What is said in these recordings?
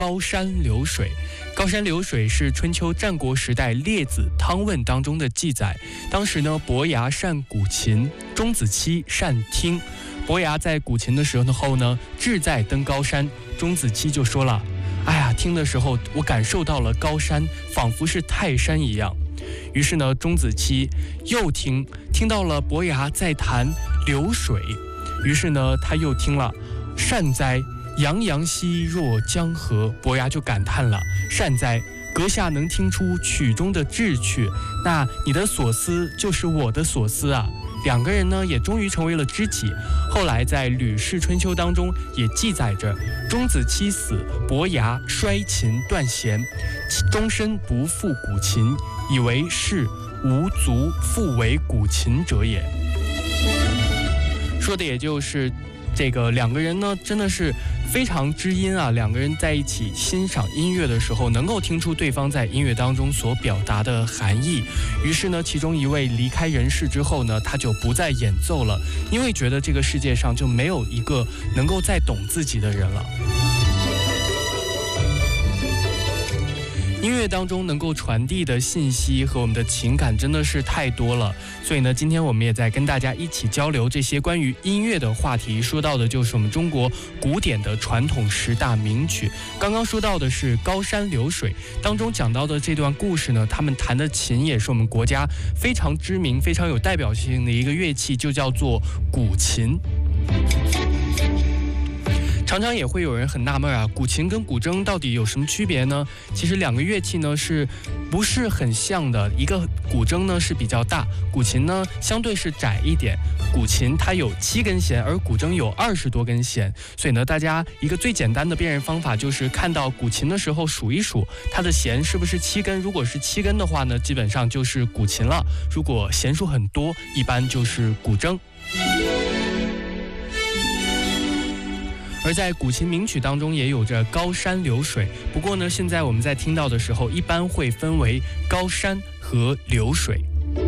高山流水。高山流水是春秋战国时代列子《汤问》当中的记载。当时呢，伯牙善鼓琴，钟子期善听。伯牙在鼓琴的时候呢，志在登高山。钟子期就说了：“哎呀，听的时候我感受到了高山，仿佛是泰山一样。”于是呢，钟子期又听到了伯牙在弹流水，于是呢，他又听了善哉，洋洋兮若江河。伯牙就感叹了：“善哉，阁下能听出曲中的志趣，那你的所思就是我的所思啊。”两个人呢，也终于成为了知己。后来在《吕氏春秋》当中也记载着：钟子期死，伯牙摔琴断弦，终身不复鼓琴，以为是无足复为鼓琴者也。说的也就是这个两个人呢，真的是非常知音啊！两个人在一起欣赏音乐的时候，能够听出对方在音乐当中所表达的含义。于是呢，其中一位离开人世之后呢，他就不再演奏了，因为觉得这个世界上就没有一个能够再懂自己的人了。音乐当中能够传递的信息和我们的情感真的是太多了，所以呢，今天我们也在跟大家一起交流这些关于音乐的话题。说到的就是我们中国古典的传统10大名曲。刚刚说到的是高山流水当中讲到的这段故事呢，他们弹的琴也是我们国家非常知名、非常有代表性的一个乐器，就叫做古琴。常常也会有人很纳闷啊，古琴跟古筝到底有什么区别呢？其实两个乐器呢是不是很像的？一个古筝呢是比较大，古琴呢相对是窄一点。古琴它有7根弦，而古筝有20多根弦。所以呢，大家一个最简单的辨认方法就是看到古琴的时候数一数它的弦是不是7根。如果是7根的话呢，基本上就是古琴了；如果弦数很多，一般就是古筝。而在古琴名曲当中也有着高山流水，不过呢，现在我们在听到的时候一般会分为高山和流水。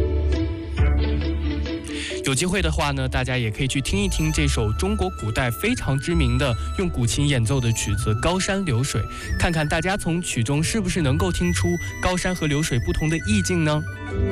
有机会的话呢，大家也可以去听一听这首中国古代非常知名的用古琴演奏的曲子《高山流水》，看看大家从曲中是不是能够听出高山和流水不同的意境呢？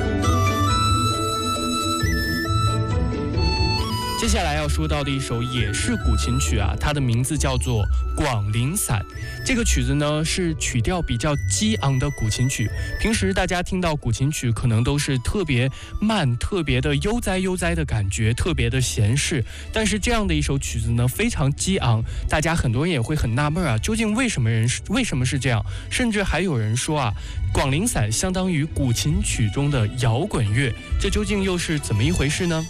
接下来要说到的一首也是古琴曲啊，它的名字叫做《广陵散》。这个曲子呢是曲调比较激昂的古琴曲。平时大家听到古琴曲可能都是特别慢、特别的悠哉的感觉，特别的闲适。但是这样的一首曲子呢非常激昂，大家很多人也会很纳闷啊，究竟为什么是这样？甚至还有人说啊，《广陵散》相当于古琴曲中的摇滚乐，这究竟又是怎么一回事呢？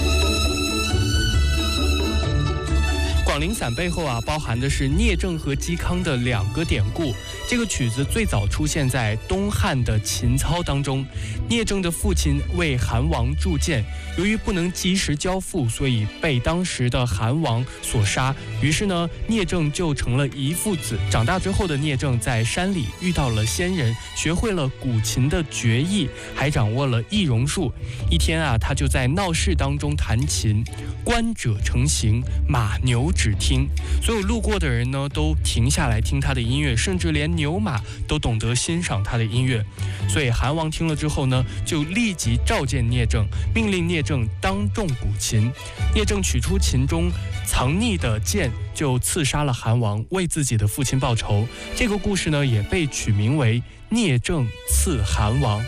广陵散背后啊，包含的是聂政和嵇康的2个典故。这个曲子最早出现在东汉的秦操当中。聂政的父亲为韩王铸剑，由于不能及时交付，所以被当时的韩王所杀。于是呢，聂政就成了遗腹子。长大之后的聂政在山里遇到了仙人，学会了古琴的绝艺，还掌握了易容术。一天啊，他就在闹市当中弹琴，观者成行，马牛只听。所有路过的人呢都停下来听他的音乐，甚至连牛马都懂得欣赏他的音乐。所以韩王听了之后呢，就立即召见聂政，命令聂政当众鼓琴。聂政取出琴中藏匿的剑，就刺杀了韩王，为自己的父亲报仇。这个故事呢也被取名为聂政刺韩王。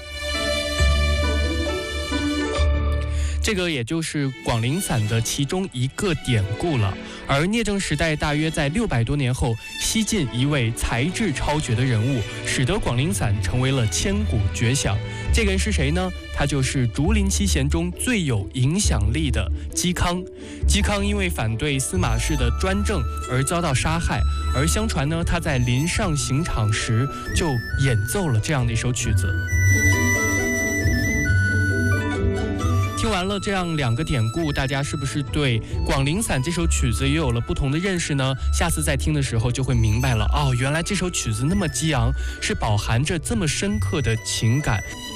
这个也就是广陵散的其中一个典故了。而聂政时代大约在600多年后，西晋一位才智超绝的人物，使得广陵散成为了千古绝响。这个人是谁呢？他就是竹林七贤中最有影响力的嵇康。嵇康因为反对司马氏的专政而遭到杀害，而相传呢，他在临上刑场时就演奏了这样的一首曲子。听完了这样2个典故，大家是不是对《广陵散》这首曲子也有了不同的认识呢？下次在听的时候就会明白了，哦，原来这首曲子那么激昂，是饱含着这么深刻的情感。